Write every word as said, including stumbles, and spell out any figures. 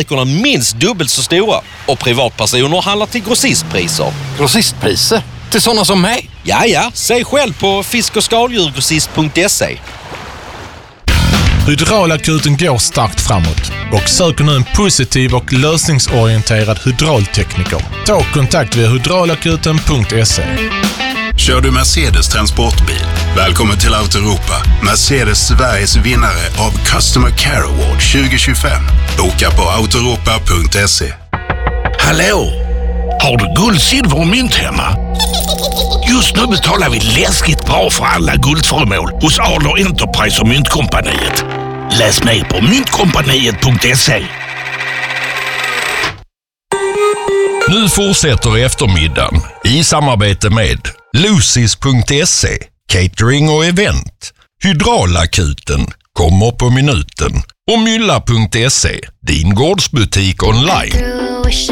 apoteken är minst dubbelt så stora och privatpersoner handlar till grossistpriser. Grossistpriser? Till sådana som mig? Ja, ja. Se själv på fisk- och skaldjurgrossist punkt se. Hydraulakuten går starkt framåt och söker nu en positiv och lösningsorienterad hydraultekniker. Ta kontakt via hydraulakuten punkt se. Kör du Mercedes transportbil? Välkommen till Autoropa, Mercedes Sveriges vinnare av Customer Care Award tjugo tjugofem. Boka på autoropa punkt se. Hallå! Har du guld, silver och mynt hemma? Just nu betalar vi läskigt bra för alla guldföremål hos Adler Enterprise och Myntkompaniet. Läs mer på myntkompaniet punkt se. Nu fortsätter eftermiddagen i samarbete med Lucis punkt se, catering och event, Hydraulakuten, kommer på minuten och Mylla punkt se, din gårdsbutik online.